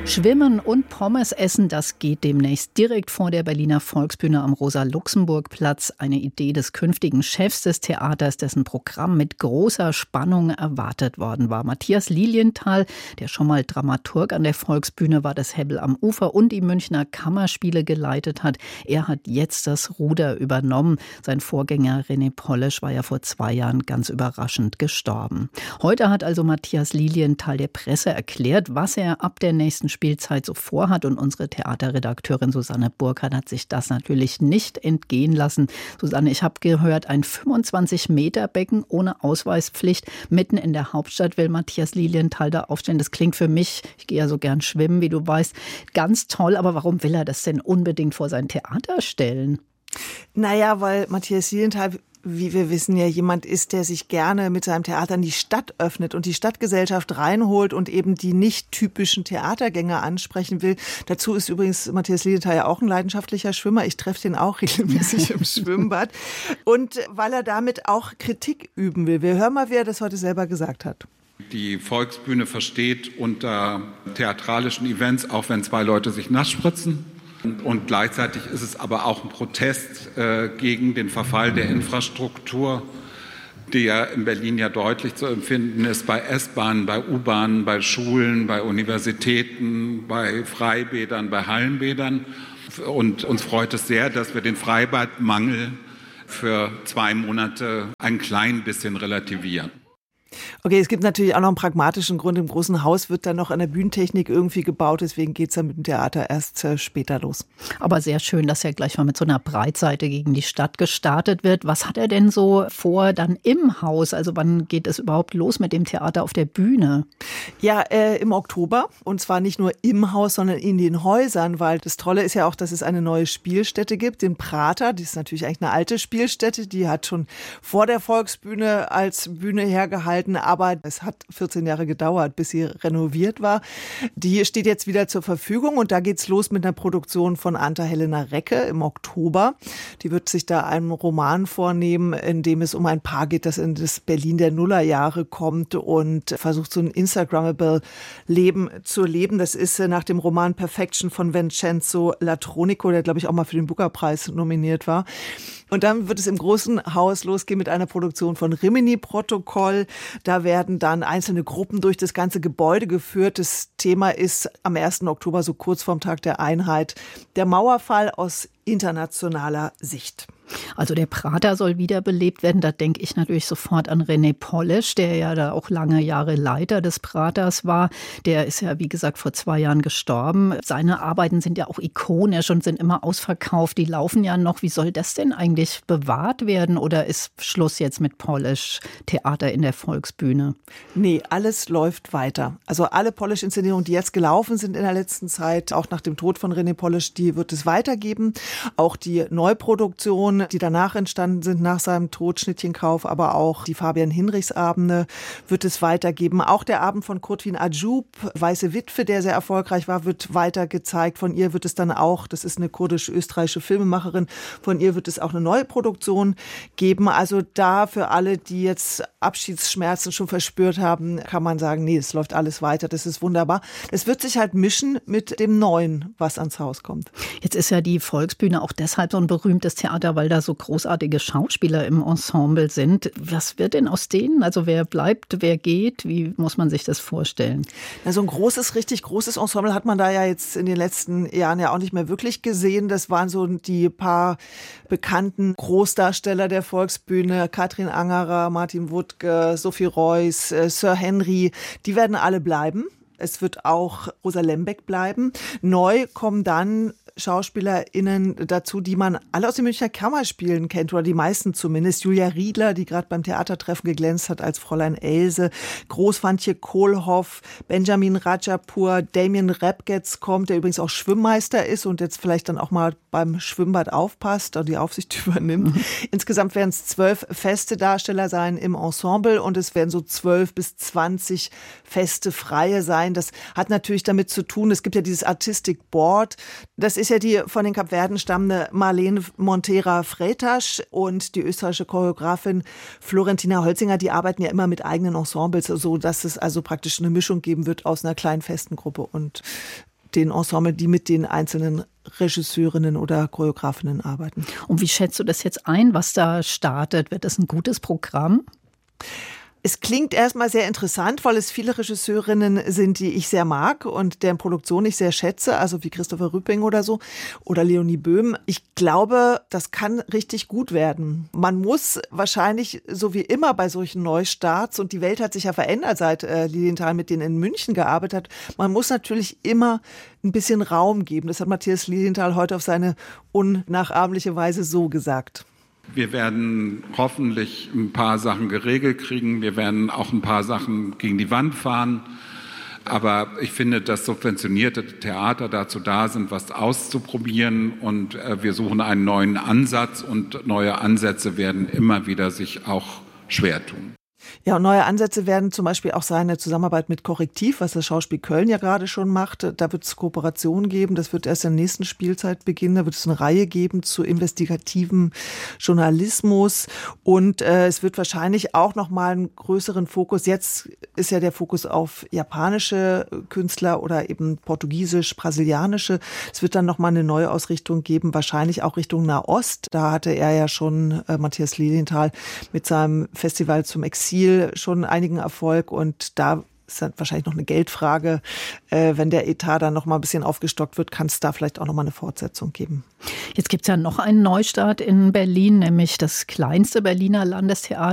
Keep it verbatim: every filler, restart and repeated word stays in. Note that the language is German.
Schwimmen und Pommes essen, das geht demnächst direkt vor der Berliner Volksbühne am Rosa-Luxemburg-Platz. Eine Idee des künftigen Chefs des Theaters, dessen Programm mit großer Spannung erwartet worden war. Matthias Lilienthal, der schon mal Dramaturg an der Volksbühne war, das Hebbel am Ufer und die Münchner Kammerspiele geleitet hat. Er hat jetzt das Ruder übernommen. Sein Vorgänger René Polish war ja vor zwei Jahren ganz überraschend gestorben. Heute hat also Matthias Lilienthal der Presse erklärt, was er ab der nächsten Spielzeit so vorhat, und unsere Theaterredakteurin Susanne Burkhardt hat sich das natürlich nicht entgehen lassen. Susanne, ich habe gehört, ein fünfundzwanzig Meter Becken ohne Ausweispflicht mitten in der Hauptstadt will Matthias Lilienthal da aufstellen. Das klingt für mich, ich gehe ja so gern schwimmen, wie du weißt, ganz toll. Aber warum will er das denn unbedingt vor sein Theater stellen? Naja, weil Matthias Lilienthal, wie wir wissen, ja jemand ist, der sich gerne mit seinem Theater in die Stadt öffnet und die Stadtgesellschaft reinholt und eben die nicht typischen Theatergänger ansprechen will. Dazu ist übrigens Matthias Lilienthal ja auch ein leidenschaftlicher Schwimmer. Ich treffe den auch regelmäßig im Schwimmbad. Und weil er damit auch Kritik üben will. Wir hören mal, wie er das heute selber gesagt hat. Die Volksbühne versteht unter theatralischen Events, auch wenn zwei Leute sich nass spritzen. Und gleichzeitig ist es aber auch ein Protest äh, gegen den Verfall der Infrastruktur, der in Berlin ja deutlich zu empfinden ist, bei S-Bahnen, bei U-Bahnen, bei Schulen, bei Universitäten, bei Freibädern, bei Hallenbädern. Und uns freut es sehr, dass wir den Freibadmangel für zwei Monate ein klein bisschen relativieren. Okay, es gibt natürlich auch noch einen pragmatischen Grund. Im großen Haus wird dann noch an der Bühnentechnik irgendwie gebaut. Deswegen geht es dann mit dem Theater erst äh, später los. Aber sehr schön, dass er gleich mal mit so einer Breitseite gegen die Stadt gestartet wird. Was hat er denn so vor dann im Haus? Also wann geht es überhaupt los mit dem Theater auf der Bühne? Ja, äh, im Oktober. Und zwar nicht nur im Haus, sondern in den Häusern. Weil das Tolle ist ja auch, dass es eine neue Spielstätte gibt, den Prater. Die ist natürlich eigentlich eine alte Spielstätte. Die hat schon vor der Volksbühne als Bühne hergehalten. Aber es hat vierzehn Jahre gedauert, bis sie renoviert war. Die steht jetzt wieder zur Verfügung und da geht's los mit einer Produktion von Anta-Helena Recke im Oktober. Die wird sich da einen Roman vornehmen, in dem es um ein Paar geht, das in das Berlin der Nullerjahre kommt und versucht, so ein Instagrammable Leben zu leben. Das ist nach dem Roman Perfection von Vincenzo Latronico, der, glaube ich, auch mal für den Booker-Preis nominiert war. Und dann wird es im großen Haus losgehen mit einer Produktion von Rimini-Protokoll. Da werden dann einzelne Gruppen durch das ganze Gebäude geführt. Das Thema ist am ersten Oktober, so kurz vorm Tag der Einheit, der Mauerfall aus internationaler Sicht. Also der Prater soll wiederbelebt werden. Da denke ich natürlich sofort an René Polish, der ja da auch lange Jahre Leiter des Praters war. Der ist ja, wie gesagt, vor zwei Jahren gestorben. Seine Arbeiten sind ja auch ikonisch und sind immer ausverkauft. Die laufen ja noch. Wie soll das denn eigentlich bewahrt werden? Oder ist Schluss jetzt mit Polish Theater in der Volksbühne? Nee, alles läuft weiter. Also alle Polish-Inszenierungen, die jetzt gelaufen sind in der letzten Zeit, auch nach dem Tod von René Polish, die wird es weitergeben. Auch die Neuproduktion, die danach entstanden sind, nach seinem Tod, Schnittchenkauf, aber auch die Fabian-Hinrichs-Abende wird es weitergeben. Auch der Abend von Kurtwin Ajub, Weiße Witwe, der sehr erfolgreich war, wird weiter gezeigt. Von ihr wird es dann auch, das ist eine kurdisch-österreichische Filmemacherin, von ihr wird es auch eine neue Produktion geben. Also da für alle, die jetzt Abschiedsschmerzen schon verspürt haben, kann man sagen, nee, es läuft alles weiter, das ist wunderbar. Es wird sich halt mischen mit dem Neuen, was ans Haus kommt. Jetzt ist ja die Volksbühne auch deshalb so ein berühmtes Theater, weil da so großartige Schauspieler im Ensemble sind. Was wird denn aus denen? Also wer bleibt, wer geht? Wie muss man sich das vorstellen? Na, so ein großes, richtig großes Ensemble hat man da ja jetzt in den letzten Jahren ja auch nicht mehr wirklich gesehen. Das waren so die paar bekannten Großdarsteller der Volksbühne. Katrin Angerer, Martin Wuttke, Sophie Reuss, Sir Henry. Die werden alle bleiben. Es wird auch Rosa Lembeck bleiben. Neu kommen dann SchauspielerInnen dazu, die man alle aus den Münchner Kammerspielen kennt, oder die meisten zumindest. Julia Riedler, die gerade beim Theatertreffen geglänzt hat als Fräulein Else, Großfantje Kohlhoff, Benjamin Rajapur, Damien Repgetz kommt, der übrigens auch Schwimmmeister ist und jetzt vielleicht dann auch mal beim Schwimmbad aufpasst oder die Aufsicht übernimmt. Mhm. Insgesamt werden es zwölf feste Darsteller sein im Ensemble und es werden so zwölf bis zwanzig feste Freie sein. Das hat natürlich damit zu tun, es gibt ja dieses Artistic Board, das ist ja die von den Kapverden stammende Marlene Montera-Fretasch und die österreichische Choreografin Florentina Holzinger, die arbeiten ja immer mit eigenen Ensembles, so dass es also praktisch eine Mischung geben wird aus einer kleinen festen Gruppe und den Ensemble, die mit den einzelnen Regisseurinnen oder Choreografinnen arbeiten. Und wie schätzt du das jetzt ein, was da startet? Wird das ein gutes Programm? Es klingt erstmal sehr interessant, weil es viele Regisseurinnen sind, die ich sehr mag und deren Produktion ich sehr schätze, also wie Christopher Rüpping oder so oder Leonie Böhm. Ich glaube, das kann richtig gut werden. Man muss wahrscheinlich, so wie immer bei solchen Neustarts, und die Welt hat sich ja verändert, seit äh, Lilienthal mit denen in München gearbeitet hat, man muss natürlich immer ein bisschen Raum geben. Das hat Matthias Lilienthal heute auf seine unnachahmliche Weise so gesagt. Wir werden hoffentlich ein paar Sachen geregelt kriegen. Wir werden auch ein paar Sachen gegen die Wand fahren. Aber ich finde, dass subventionierte Theater dazu da sind, was auszuprobieren. Und wir suchen einen neuen Ansatz. Und neue Ansätze werden immer wieder sich auch schwer tun. Ja, und neue Ansätze werden zum Beispiel auch sein, eine Zusammenarbeit mit Korrektiv, was das Schauspiel Köln ja gerade schon macht. Da wird es Kooperationen geben. Das wird erst in der nächsten Spielzeit beginnen. Da wird es eine Reihe geben zu investigativem Journalismus. Und äh, es wird wahrscheinlich auch noch mal einen größeren Fokus. Jetzt ist ja der Fokus auf japanische Künstler oder eben portugiesisch, brasilianische. Es wird dann noch mal eine neue Ausrichtung geben, wahrscheinlich auch Richtung Nahost. Da hatte er ja schon, äh, Matthias Lilienthal, mit seinem Festival zum Exil schon einigen Erfolg, und da ist dann wahrscheinlich noch eine Geldfrage. Äh, wenn der Etat dann noch mal ein bisschen aufgestockt wird, kann es da vielleicht auch noch mal eine Fortsetzung geben. Jetzt gibt es ja noch einen Neustart in Berlin, nämlich das kleinste Berliner Landestheater.